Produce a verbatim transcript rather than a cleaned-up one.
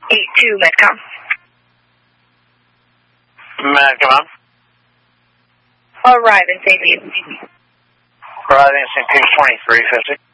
eight two, Medcom. Medcom. Arrive in Saint Pete. Arriving in Saint Pete, twenty-three fifty.